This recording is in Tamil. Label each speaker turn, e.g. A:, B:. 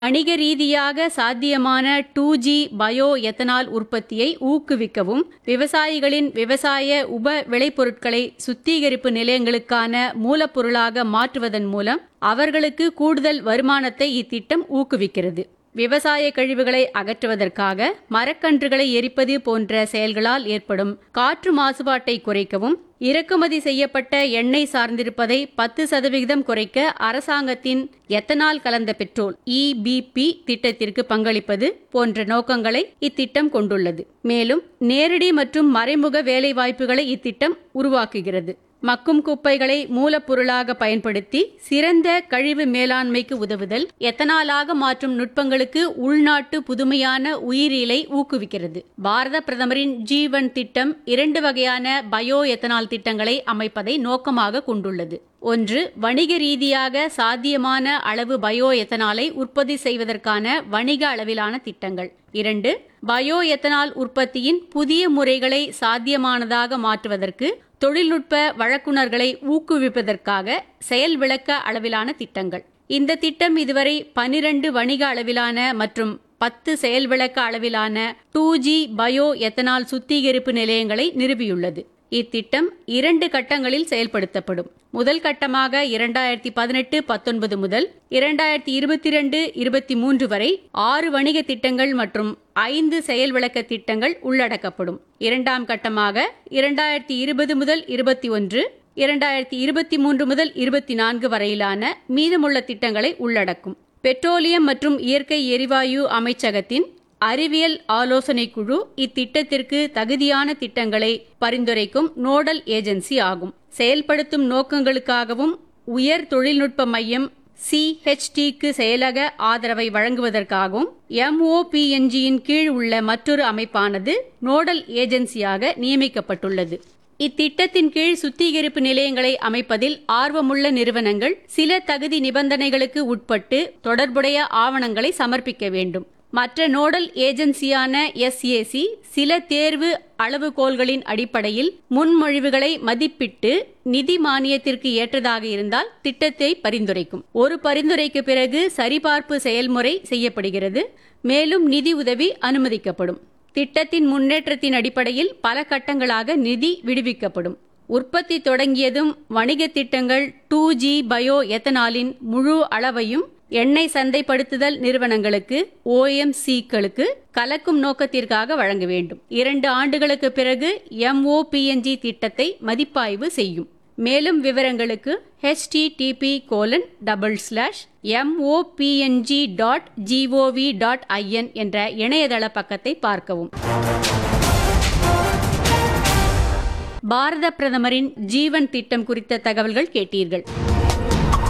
A: வணிக ரீதியாக சாத்தியமான 2G பயோ எத்தனால் உற்பத்தியை ஊக்குவிக்கவும், விவசாயிகளின் விவசாய உப விளைபொருட்களை சுத்திகரிப்பு நிலையங்களுக்கான மூலப்பொருளாக மாற்றுவதன் மூலம் அவர்களுக்கு கூடுதல் வருமானத்தை இத்திட்டம் ஊக்குவிக்கிறது. விவசாய கழிவுகளை அகற்றுவதற்காக மரக்கன்றுகளை எரிப்பது போன்ற செயல்களால் ஏற்படும் காற்று மாசுபாட்டை குறைக்கவும், இறக்குமதி செய்யப்பட்ட எண்ணெய் சார்ந்திருப்பதை 10% குறைக்க அரசாங்கத்தின் எத்தனால் கலந்த பெட்ரோல் EBP திட்டத்திற்கு பங்களிப்பது போன்ற நோக்கங்களை இத்திட்டம் கொண்டுள்ளது. மேலும் நேரடி மற்றும் மறைமுக வேலைவாய்ப்புகளை இத்திட்டம் உருவாக்குகிறது. மக்கும் குப்பைகளை மூலப்பொருளாக பயன்படுத்தி சிறந்த கழிவு மேலாண்மைக்கு உதவுதல், எத்தனாலாக மாற்றும் நுட்பங்களுக்கு உள்நாட்டு புதுமையான உயிரியலை ஊக்குவிக்கிறது. பாரத பிரதமரின் G1 திட்டம் 2 வகையான பயோ எத்தனால் திட்டங்களை அமைப்பதை நோக்கமாக கொண்டுள்ளது. ஒன்று, வணிக ரீதியாக சாத்தியமான அளவு பயோ எத்தனாலை உற்பத்தி செய்வதற்கான வணிக அளவிலான திட்டங்கள். 2, பயோ எத்தனால் உற்பத்தியின் புதிய முறைகளை சாத்தியமானதாக மாற்றுவதற்கு தொழில்நுட்ப வழங்குனர்களை ஊக்குவிப்பதற்காக செயல் விளக்க அளவிலான திட்டங்கள். இந்த திட்டம் இதுவரை 12 வணிக அளவிலான மற்றும் 10 செயல் விளக்க அளவிலான 2G பயோ எத்தனால் சுத்திகரிப்பு நிலையங்களை நிறுவியுள்ளது. இத்திட்டம் 2 கட்டங்களில் செயல்படுத்தப்படும். முதல் கட்டமாக 2018-19 முதல் 2022-23 வரை 6 வணிக திட்டங்கள் மற்றும் 5 செயல் விளக்க திட்டங்கள் உள்ளடக்கப்படும். இரண்டாம் கட்டமாக 2020 முதல் 21, 2023 முதல் 24 வரையிலான மீதமுள்ள திட்டங்களை உள்ளடக்கும். பெட்ரோலியம் மற்றும் இயற்கை எரிவாயு அமைச்சகத்தின் அறிவியல் ஆலோசனை குழு இத்திட்டத்திற்கு தகுதியான திட்டங்களை பரிந்துரைக்கும் நோடல் ஏஜென்சி ஆகும். செயல்படுத்தும் நோக்கங்களுக்காகவும் உயர் தொழில்நுட்ப மையம் CHTக்கு செயலக ஆதரவை வழங்குவதற்காகவும் MOPNGயின் கீழ் உள்ள மற்றொரு அமைப்பானது நோடல் ஏஜென்சியாக நியமிக்கப்பட்டுள்ளது. இத்திட்டத்தின் கீழ் சுத்திகரிப்பு நிலையங்களை அமைப்பதில் ஆர்வமுள்ள நிறுவனங்கள் சில தகுதி நிபந்தனைகளுக்கு உட்பட்டு தொடர்புடைய ஆவணங்களை சமர்ப்பிக்க வேண்டும். மற்ற நோடல் ஏஜென்சியான SAC சில தேர்வு அளவுகோல்களின் அடிப்படையில் முன்மொழிவுகளை மதிப்பிட்டு நிதி மானியத்திற்கு ஏற்றதாக இருந்தால் திட்டத்தை பரிந்துரைக்கும். ஒரு பரிந்துரைக்கு பிறகு சரிபார்ப்பு செயல்முறை செய்யப்படுகிறது. மேலும் நிதி உதவி அனுமதிக்கப்படும். திட்டத்தின் முன்னேற்றத்தின் அடிப்படையில் பல கட்டங்களாக நிதி விடுவிக்கப்படும். உற்பத்தி தொடங்கியதும் வணிக திட்டங்கள் 2G பயோ எத்தனாலின் முழு அளவையும் எண்ணெய் சந்தைப்படுத்துதல் நிறுவனங்களுக்கு OMCக்களுக்கு கலக்கும் நோக்கத்திற்காக வழங்க வேண்டும். 2 ஆண்டுகளுக்கு பிறகு MOPNG திட்டத்தை மதிப்பாய்வு செய்யும். மேலும் விவரங்களுக்கு http://mopng.gov.in என்ற இணையதள பக்கத்தை பார்க்கவும். பாரத பிரதமரின் G1 திட்டம் குறித்த தகவல்கள் கேட்டீர்கள்.